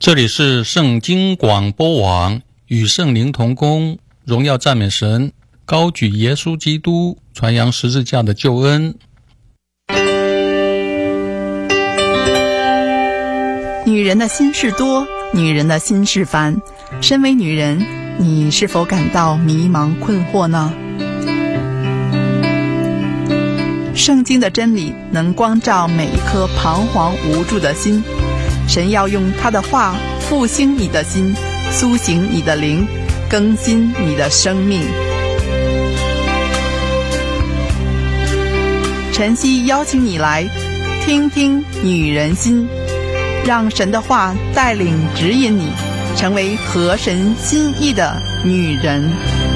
这里是圣经广播网，与圣灵同工，荣耀赞美神，高举耶稣基督，传扬十字架的救恩。 女人的心事多，女人的心事烦。身为女人，你是否感到迷茫困惑呢？圣经的真理能光照每一颗彷徨无助的心。神要用他的话复兴你的心，苏醒你的灵，更新你的生命。晨曦邀请你来听听女人心，让神的话带领指引你，成为合神心意的女人。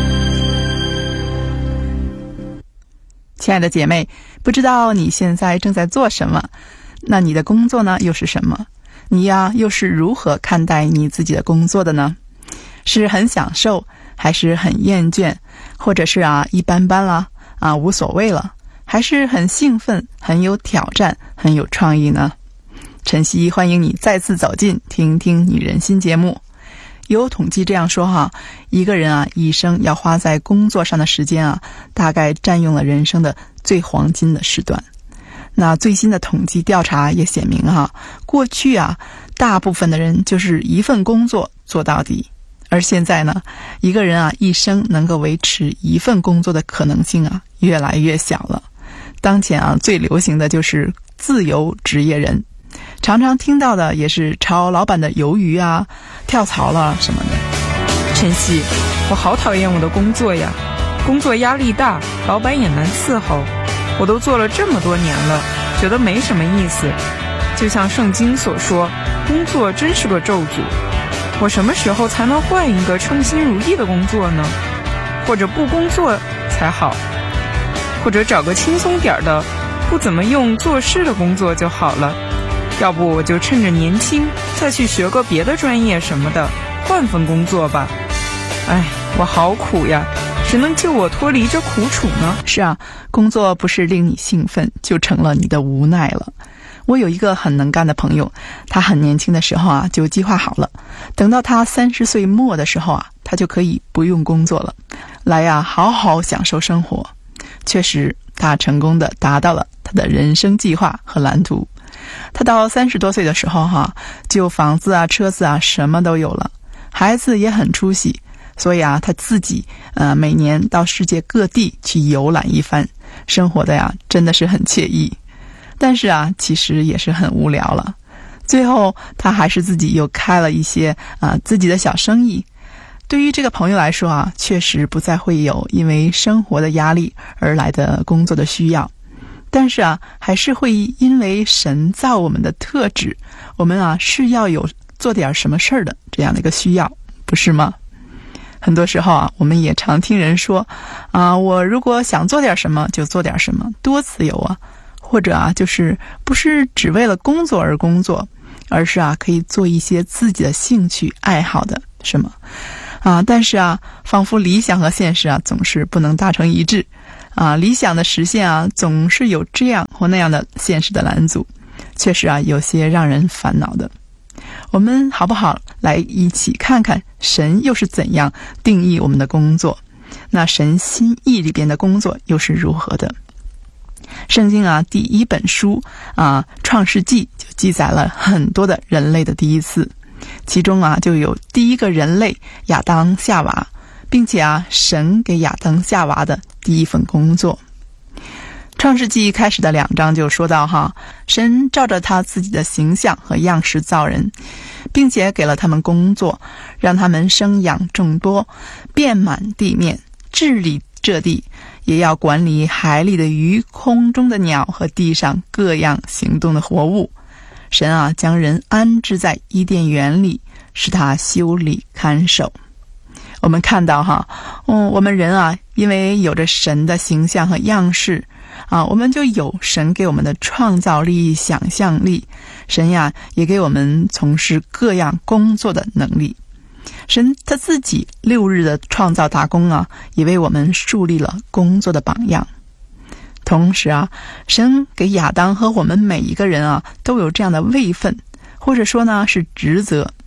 亲爱的姐妹，不知道你现在正在做什么？那你的工作呢，又是什么？你呀，又是如何看待你自己的工作的呢？是很享受，还是很厌倦，或者是一般般了无所谓了，还是很兴奋，很有挑战，很有创意呢？晨曦欢迎你再次走进听听女人心节目。有统计这样说一个人一生要花在工作上的时间大概占用了人生的最黄金的时段。那最新的统计调查也显明过去大部分的人就是一份工作做到底，而现在呢，一个人一生能够维持一份工作的可能性越来越小了。当前最流行的就是自由职业人，常常听到的也是炒老板的鱿鱼跳槽了什么的。 晨曦，我好讨厌我的工作呀，工作压力大，老板也难伺候，我都做了这么多年了，觉得没什么意思。就像圣经所说，工作真是个咒诅。我什么时候才能换一个称心如意的工作呢？或者不工作才好，或者找个轻松点的不怎么用做事的工作就好了。要不我就趁着年轻再去学个别的专业什么的，换份工作吧。我好苦呀，谁能救我脱离这苦楚呢？ 是工作不是令你兴奋，就成了你的无奈了。我有一个很能干的朋友，他很年轻的时候就计划好了，等到他30岁末的时候他就可以不用工作了，来好好享受生活。确实，他成功的达到了他的人生计划和蓝图。他到30多岁的时候就房子车子什么都有了，孩子也很出息，所以他自己每年到世界各地去游览一番，生活的真的是很惬意。但是其实也是很无聊了。最后他还是自己又开了一些自己的小生意。对于这个朋友来说确实不再会有因为生活的压力而来的工作的需要，但是还是会因为神造我们的特质，我们是要有做点什么事儿的这样的一个需要，不是吗？很多时候我们也常听人说我如果想做点什么就做点什么，多自由或者就是不是只为了工作而工作，而是可以做一些自己的兴趣爱好的什么但是仿佛理想和现实总是不能达成一致理想的实现总是有这样或那样的现实的拦阻，确实有些让人烦恼的。我们好不好来一起看看神又是怎样定义我们的工作，那神心意里边的工作又是如何的。圣经第一本书创世纪就记载了很多的人类的第一次，其中就有第一个人类亚当夏娃，并且神给亚当夏娃的第一份工作。创世纪开始的2章就说到神照着他自己的形象和样式造人，并且给了他们工作，让他们生养众多，遍满地面，治理这地，也要管理海里的鱼，空中的鸟和地上各样行动的活物。神将人安置在伊甸园里，使他修理看守。我们看到我们人因为有着神的形象和样式我们就有神给我们的创造力、想象力。神也给我们从事各样工作的能力。神他自己6日的创造大功也为我们树立了工作的榜样。同时神给亚当和我们每一个人都有这样的位分，或者说呢是职责，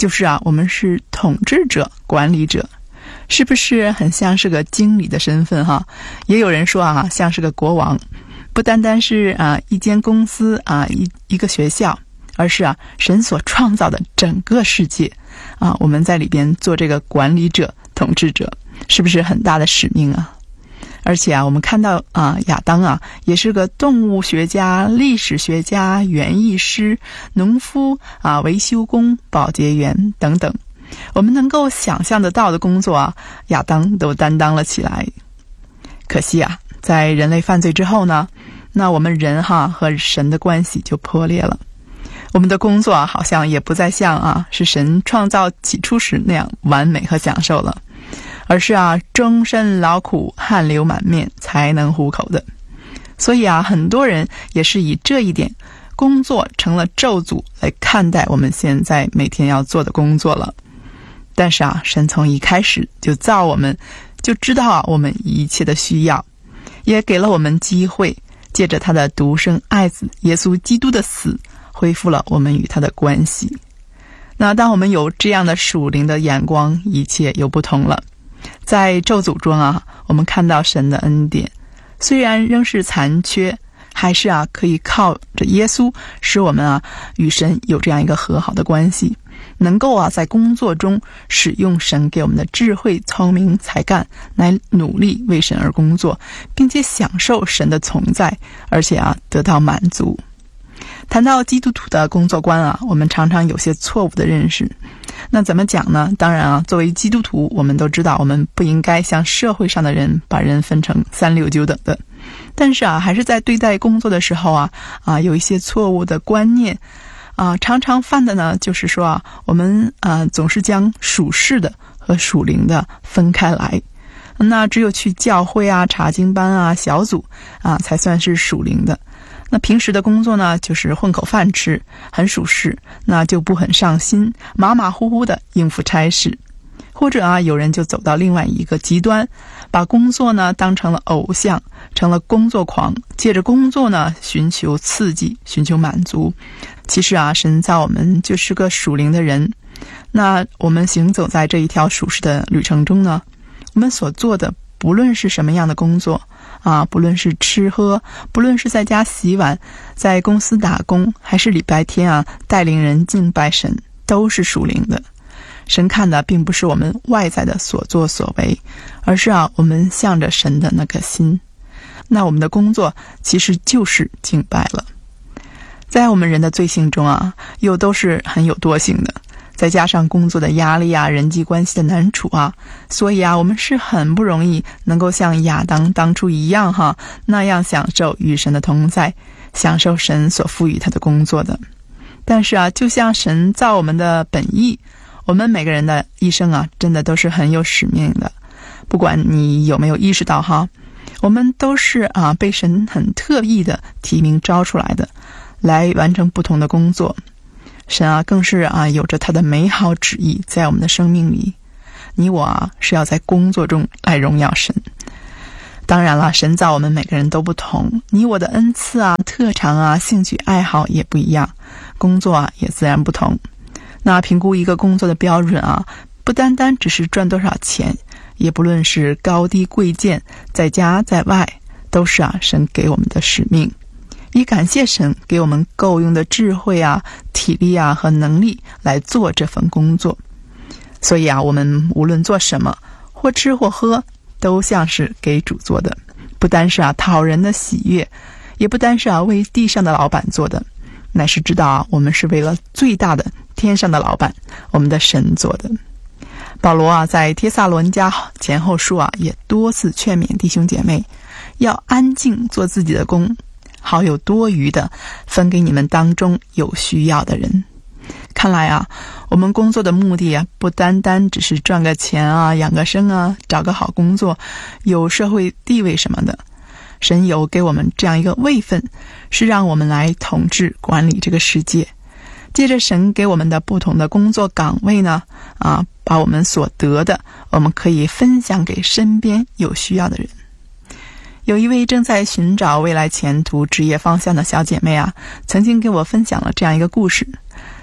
就是我们是统治者、管理者，是不是很像是个经理的身份哈？也有人说像是个国王，不单单是一间公司一个学校，而是神所创造的整个世界我们在里边做这个管理者、统治者，是不是很大的使命啊？而且我们看到亚当也是个动物学家、历史学家、园艺师、农夫维修工、保洁员等等，我们能够想象得到的工作亚当都担当了起来。可惜在人类犯罪之后呢，那我们人和神的关系就破裂了。我们的工作好像也不再像是神创造起初时那样完美和享受了，而是终身劳苦，汗流满面才能糊口的。所以很多人也是以这一点，工作成了咒诅来看待我们现在每天要做的工作了。但是神从一开始就造我们，就知道我们一切的需要，也给了我们机会，借着他的独生爱子耶稣基督的死，恢复了我们与他的关系。那当我们有这样的属灵的眼光，一切又不同了。在咒诅中我们看到神的恩典，虽然仍是残缺，还是可以靠着耶稣使我们与神有这样一个和好的关系，能够在工作中使用神给我们的智慧、聪明、才干来努力为神而工作，并且享受神的同在，而且得到满足。谈到基督徒的工作观我们常常有些错误的认识。那怎么讲呢？当然作为基督徒，我们都知道我们不应该像社会上的人把人分成3、6、9等的。但是还是在对待工作的时候有一些错误的观念常常犯的呢，就是说我们总是将属世的和属灵的分开来。那只有去教会查经班小组才算是属灵的。那平时的工作呢，就是混口饭吃，很属实，那就不很上心，马马虎虎的应付差事。或者有人就走到另外一个极端，把工作呢当成了偶像，成了工作狂，借着工作呢寻求刺激，寻求满足。其实神造我们就是个属灵的人。那我们行走在这一条属实的旅程中呢，我们所做的不论是什么样的工作不论是吃喝，不论是在家洗碗，在公司打工，还是礼拜天带领人敬拜神，都是属灵的。神看的并不是我们外在的所作所为，而是我们向着神的那颗心。那我们的工作其实就是敬拜了。在我们人的罪性中又都是很有惰性的，再加上工作的压力人际关系的难处所以我们是很不容易能够像亚当当初一样那样享受与神的同在，享受神所赋予他的工作的。但是就像神造我们的本意，我们每个人的一生真的都是很有使命的。不管你有没有意识到我们都是被神很特意的提名招出来的，来完成不同的工作。神更是有着他的美好旨意在我们的生命里。你我是要在工作中来荣耀神。当然了，神造我们每个人都不同，你我的恩赐特长兴趣爱好也不一样，工作也自然不同。那评估一个工作的标准不单单只是赚多少钱，也不论是高低贵贱，在家在外，都是神给我们的使命。以感谢神给我们够用的智慧体力和能力来做这份工作。所以我们无论做什么，或吃或喝，都像是给主做的，不单是讨人的喜悦，也不单是为地上的老板做的，乃是知道我们是为了最大的天上的老板，我们的神做的。保罗在帖撒罗尼迦前后书也多次劝勉弟兄姐妹要安静做自己的工，好有多余的分给你们当中有需要的人。看来我们工作的目的不单单只是赚个钱养个生找个好工作，有社会地位什么的。神有给我们这样一个位分，是让我们来统治管理这个世界。借着神给我们的不同的工作岗位呢把我们所得的，我们可以分享给身边有需要的人。有一位正在寻找未来前途职业方向的小姐妹曾经给我分享了这样一个故事。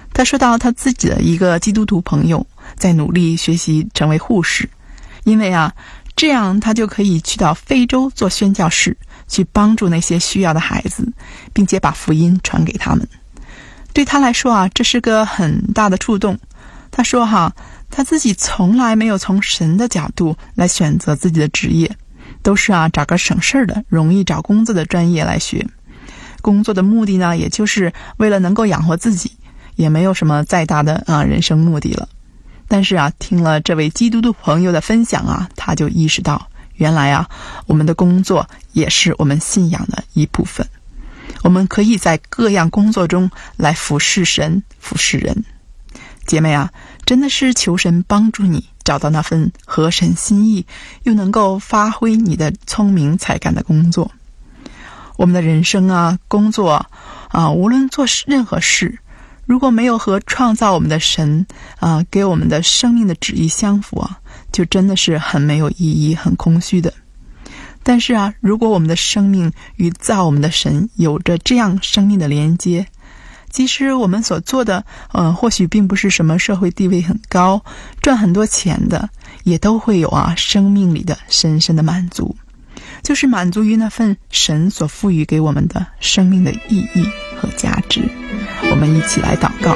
他说到他自己的一个基督徒朋友在努力学习成为护士，因为这样他就可以去到非洲做宣教士，去帮助那些需要的孩子，并且把福音传给他们。对他来说这是个很大的触动。他说他自己从来没有从神的角度来选择自己的职业，都是找个省事的、容易找工作的专业来学。工作的目的呢，也就是为了能够养活自己，也没有什么再大的人生目的了。但是听了这位基督徒朋友的分享他就意识到，原来我们的工作也是我们信仰的一部分。我们可以在各样工作中来服侍神、服侍人。姐妹真的是求神帮助你找到那份合神心意，又能够发挥你的聪明才干的工作。我们的人生工作无论做任何事，如果没有和创造我们的神给我们的生命的旨意相符就真的是很没有意义、很空虚的。但是如果我们的生命与造我们的神有着这样生命的连接，即使我们所做的或许并不是什么社会地位很高、赚很多钱的，也都会有生命里的深深的满足，就是满足于那份神所赋予给我们的生命的意义和价值。我们一起来祷告。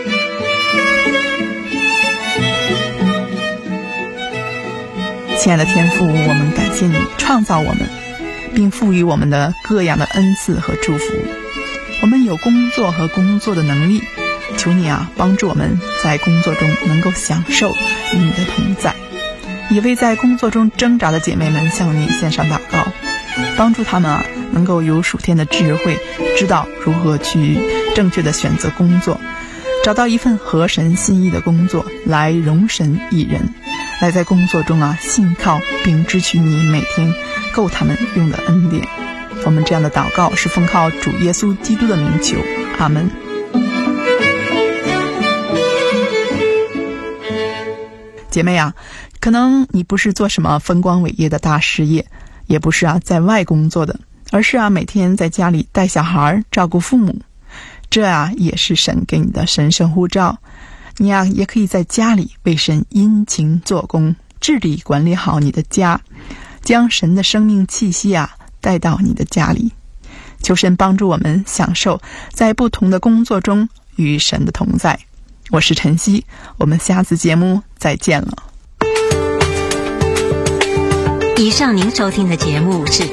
亲爱的天父，我们感谢你创造我们，并赋予我们的各样的恩赐和祝福。我们有工作和工作的能力，求你帮助我们在工作中能够享受与你的同在。也为在工作中挣扎的姐妹们向你献上祷告，帮助他们能够有属天的智慧，知道如何去正确的选择工作，找到一份合神心意的工作来荣神益人，来在工作中信靠并支取你每天够他们用的恩典。我们这样的祷告是奉靠主耶稣基督的名求，阿们。姐妹可能你不是做什么风光伟业的大事业，也不是在外工作的，而是每天在家里带小孩、照顾父母。这也是神给你的神圣呼召。你也可以在家里为神殷勤做工，治理管理好你的家，将神的生命气息带到你的家里。求神帮助我们享受在不同的工作中与神的同在。我是晨曦，我们下次节目再见了。 以上您收听的节目是